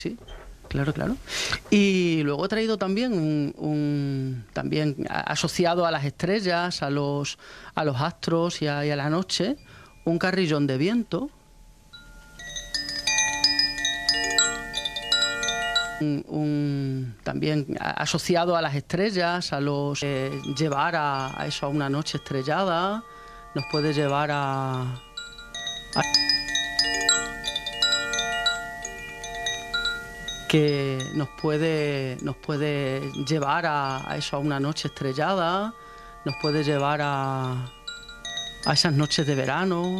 Sí, claro, claro. Y luego he traído también también asociado a las estrellas, a los astros y a la noche, un carrillón de viento. También asociado a las estrellas, llevar a eso, a una noche estrellada, nos puede llevar que nos puede llevar a eso, a una noche estrellada, nos puede llevar a esas noches de verano.